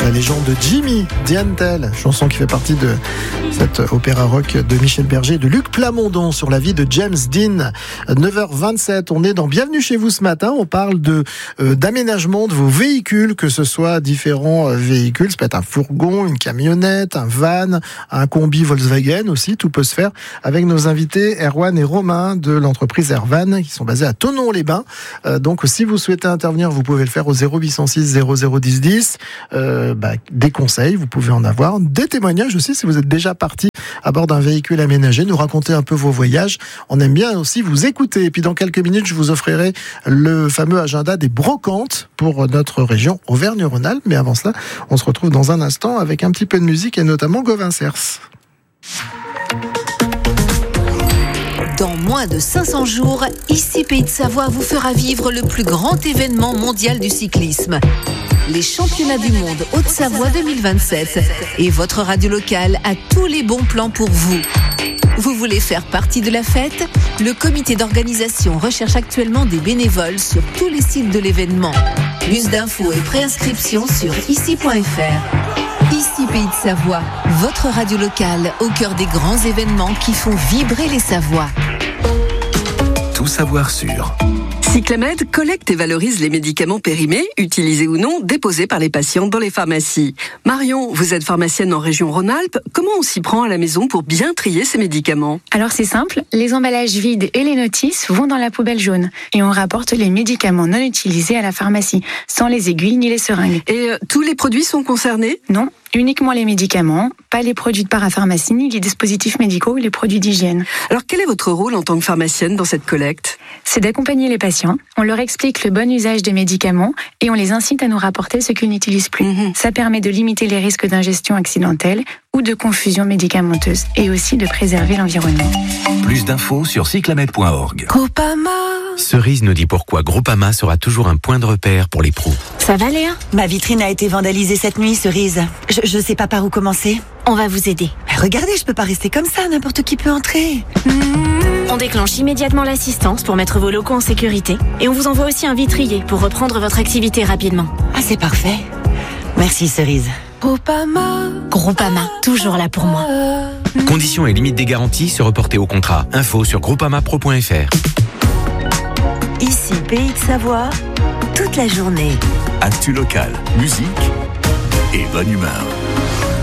la légende de Jimmy Dientel, chanson qui fait partie de cet opéra rock de Michel Berger et de Luc Plamondon sur la vie de James Dean. 9h27, on est dans Bienvenue chez vous ce matin. On parle d'aménagement de vos véhicules, que ce soit différents véhicules. Ça peut être un fourgon, une camionnette, un van, un combi Volkswagen aussi. Tout peut se faire avec nos invités Erwan et Romain de l'entreprise Airvan qui sont basés à Thonon-les-Bains. Donc si vous souhaitez intervenir, vous pouvez le faire au 0806 0010 10. Des conseils, vous pouvez en avoir. Des témoignages aussi si vous êtes déjà parti à bord d'un véhicule aménagé. Nous raconter un peu vos voyages. On aime bien aussi vous écouter. Et puis dans quelques minutes, je vous offrirai le fameux agenda des brocantes pour notre région Auvergne-Rhône-Alpes. Mais avant cela, on se retrouve dans un instant avec un petit peu de musique et notamment Gauvin Cers. Dans moins de 500 jours, ici Pays de Savoie vous fera vivre le plus grand événement mondial du cyclisme. Les championnats du monde Haute-Savoie 2027. Et votre radio locale a tous les bons plans pour vous. Vous voulez faire partie de la fête ? Le comité d'organisation recherche actuellement des bénévoles sur tous les sites de l'événement. Plus d'infos et préinscription sur ici.fr. Ici Pays de Savoie, votre radio locale au cœur des grands événements qui font vibrer les Savoies. Tout savoir sur Cyclamed collecte et valorise les médicaments périmés, utilisés ou non, déposés par les patients dans les pharmacies. Marion, vous êtes pharmacienne en région Rhône-Alpes. Comment on s'y prend à la maison pour bien trier ces médicaments ? Alors c'est simple, les emballages vides et les notices vont dans la poubelle jaune. Et on rapporte les médicaments non utilisés à la pharmacie, sans les aiguilles ni les seringues. Et tous les produits sont concernés ? Non, uniquement les médicaments, pas les produits de parapharmacie, ni les dispositifs médicaux ou les produits d'hygiène. Alors quel est votre rôle en tant que pharmacienne dans cette collecte ? C'est d'accompagner les patients, on leur explique le bon usage des médicaments et on les incite à nous rapporter ce qu'ils n'utilisent plus. Ça permet de limiter les risques d'ingestion accidentelle ou de confusion médicamenteuse et aussi de préserver l'environnement. Plus d'infos sur cyclamed.org. Groupama. Cerise nous dit pourquoi Groupama sera toujours un point de repère pour les pros. Ça va Léa ? Ma vitrine a été vandalisée cette nuit, Cerise. Je sais pas par où commencer. On va vous aider. Mais regardez, je peux pas rester comme ça, n'importe qui peut entrer. On déclenche immédiatement l'assistance pour mettre vos locaux en sécurité et on vous envoie aussi un vitrier pour reprendre votre activité rapidement. Ah, c'est parfait. Merci Cerise. Groupama, toujours là pour moi. Conditions et limites des garanties se reporter au contrat. Info sur groupamapro.fr. Ici, Pays de Savoie, toute la journée. Actu local, musique et bonne humeur.